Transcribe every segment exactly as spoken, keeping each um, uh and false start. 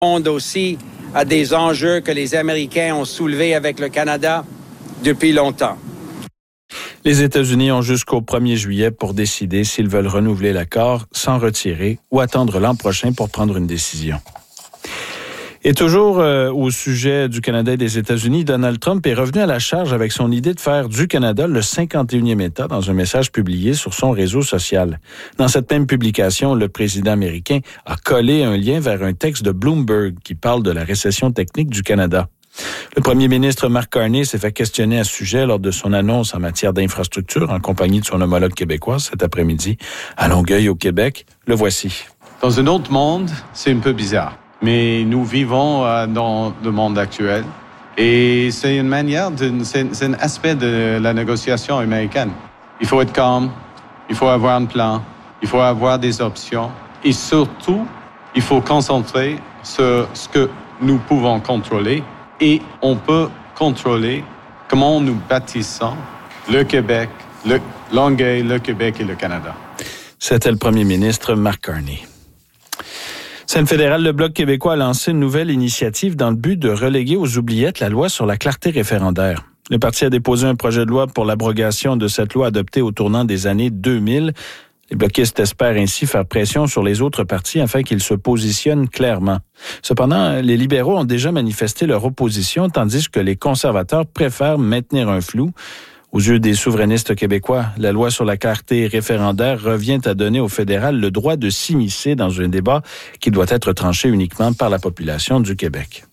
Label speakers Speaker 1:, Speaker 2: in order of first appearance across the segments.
Speaker 1: répondent aussi à des enjeux que les Américains ont soulevés avec le Canada depuis longtemps.
Speaker 2: Les États-Unis ont jusqu'au premier juillet pour décider s'ils veulent renouveler l'accord, s'en retirer ou attendre l'an prochain pour prendre une décision. Et toujours euh, au sujet du Canada et des États-Unis, Donald Trump est revenu à la charge avec son idée de faire du Canada le cinquante et unième État dans un message publié sur son réseau social. Dans cette même publication, le président américain a collé un lien vers un texte de Bloomberg qui parle de la récession technique du Canada. Le premier ministre Mark Carney s'est fait questionner à ce sujet lors de son annonce en matière d'infrastructure en compagnie de son homologue québécois cet après-midi à Longueuil au Québec. Le voici.
Speaker 3: Dans un autre monde, c'est un peu bizarre. Mais nous vivons euh, dans le monde actuel et c'est une manière, de, c'est, c'est un aspect de la négociation américaine. Il faut être calme, il faut avoir un plan, il faut avoir des options et surtout, il faut concentrer sur ce que nous pouvons contrôler et on peut contrôler comment nous bâtissons le Québec, le Longueuil, le Québec et le Canada.
Speaker 2: C'était le premier ministre Mark Carney. Scène fédérale, le Bloc québécois a lancé une nouvelle initiative dans le but de reléguer aux oubliettes la loi sur la clarté référendaire. Le parti a déposé un projet de loi pour l'abrogation de cette loi adoptée au tournant des années deux mille. Les bloquistes espèrent ainsi faire pression sur les autres partis afin qu'ils se positionnent clairement. Cependant, les libéraux ont déjà manifesté leur opposition, tandis que les conservateurs préfèrent maintenir un flou. Aux yeux des souverainistes québécois, la loi sur la clarté référendaire revient à donner au fédéral le droit de s'immiscer dans un débat qui doit être tranché uniquement par la population du Québec.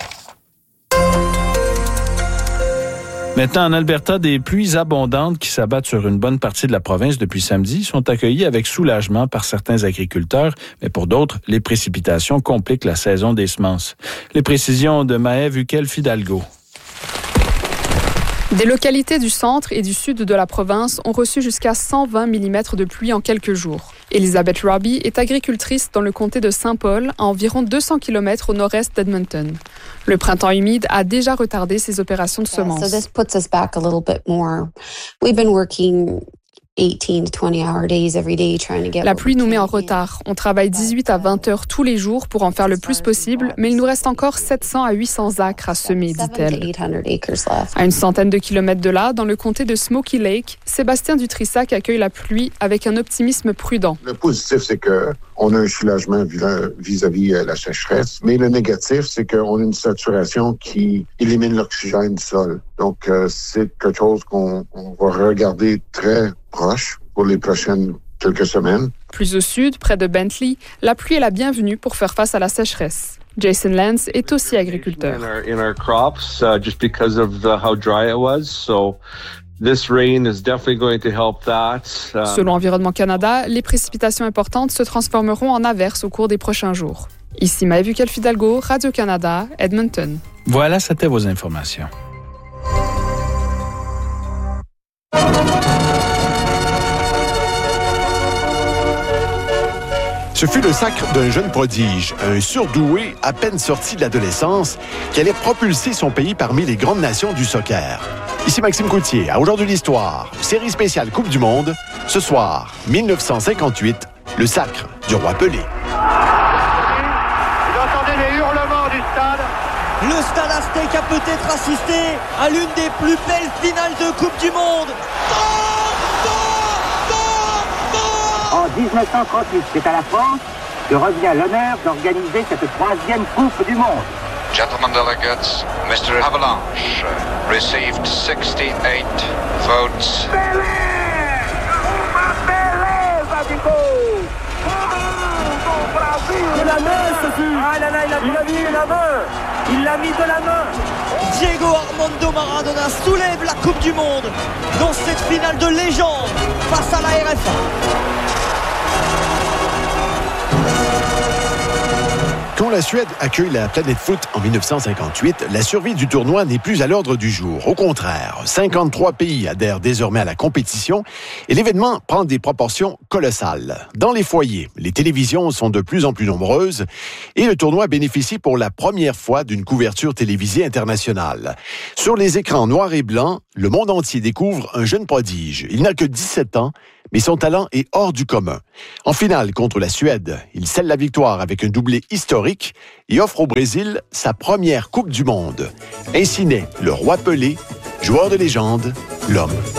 Speaker 2: Maintenant, en Alberta, des pluies abondantes qui s'abattent sur une bonne partie de la province depuis samedi sont accueillies avec soulagement par certains agriculteurs, mais pour d'autres, les précipitations compliquent la saison des semences. Les précisions de Maëve Huquel-Fidalgo.
Speaker 4: Des localités du centre et du sud de la province ont reçu jusqu'à cent vingt millimètres de pluie en quelques jours. Elisabeth Robbie est agricultrice dans le comté de Saint-Paul, à environ deux cents kilomètres au nord-est d'Edmonton. Le printemps humide a déjà retardé ses opérations de semences.
Speaker 5: Yeah, so this puts us back a little bit more. We've been working eighteen to twenty hour days every day trying to get.
Speaker 4: La pluie nous met en retard. On travaille dix-huit à vingt heures tous les jours pour en faire le plus possible, mais il nous reste encore sept cents à huit cents acres à semer, dit-elle. À une centaine de kilomètres de là, dans le comté de Smoky Lake, Sébastien Dutrissac accueille la pluie avec un optimisme prudent.
Speaker 6: Le positif, c'est que on a un soulagement vis-à-vis de la sécheresse, mais le négatif, c'est qu'on a une saturation qui élimine l'oxygène du sol. Donc, euh, c'est quelque chose qu'on on va regarder très proche pour les prochaines quelques semaines.
Speaker 4: Plus au sud, près de Bentley, la pluie est la bienvenue pour faire face à la sécheresse. Jason Lance est aussi agriculteur.
Speaker 7: In our crops, uh, just because of the, how dry it was, so this rain is definitely going to help that. Uh...
Speaker 4: Selon Environnement Canada, les précipitations importantes se transformeront en averses au cours des prochains jours. Ici Maëve Huquel-Fidalgo, Radio-Canada, Edmonton.
Speaker 2: Voilà, c'était vos informations.
Speaker 8: Ce fut le sacre d'un jeune prodige, un surdoué à peine sorti de l'adolescence, qui allait propulser son pays parmi les grandes nations du soccer. Ici Maxime Coutier, à Aujourd'hui l'Histoire, série spéciale Coupe du Monde. Ce soir, dix-neuf cent cinquante-huit, le sacre du roi Pelé.
Speaker 9: Vous entendez les hurlements du stade.
Speaker 10: Le stade Aztec a peut-être assisté à l'une des plus belles finales de Coupe du Monde.
Speaker 9: En dix-neuf cent trente-huit, c'est à la France que revient l'honneur d'organiser cette troisième Coupe du Monde.
Speaker 11: Gentlemen delegates, Mister Avalanche received sixty-eight votes.
Speaker 9: Pelé! Uma beleza de goal! De la main, ce fut! Ah là là, il a mis la main! Il l'a mis de la main!
Speaker 10: Diego Armando Maradona soulève la Coupe du Monde dans cette finale de légende face à la R F A.
Speaker 8: Quand la Suède accueille la Planète Foot en dix-neuf cent cinquante-huit, la survie du tournoi n'est plus à l'ordre du jour. Au contraire, cinquante-trois pays adhèrent désormais à la compétition et l'événement prend des proportions colossales. Dans les foyers, les télévisions sont de plus en plus nombreuses et le tournoi bénéficie pour la première fois d'une couverture télévisée internationale. Sur les écrans noirs et blancs, le monde entier découvre un jeune prodige. Il n'a que dix-sept ans, mais son talent est hors du commun. En finale contre la Suède, il scelle la victoire avec un doublé historique et offre au Brésil sa première Coupe du Monde. Ainsi naît le Roi Pelé, joueur de légende, l'homme.